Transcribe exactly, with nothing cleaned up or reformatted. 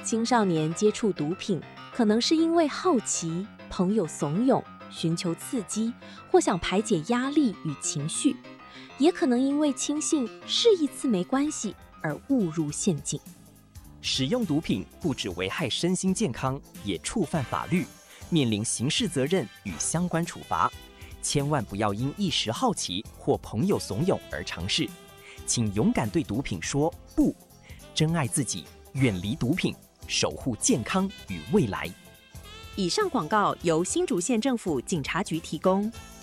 青少年接触毒品，可能是因为好奇、朋友怂恿、寻求刺激，或想排解压力与情绪，也可能因为轻信试一次没关系而误入陷阱。 使用毒品不只危害身心健康，也触犯法律，面临刑事责任与相关处罚。千万不要因一时好奇或朋友怂恿而尝试，请勇敢对毒品说不，珍爱自己，远离毒品，守护健康与未来。 以上广告由新竹县政府警察局提供。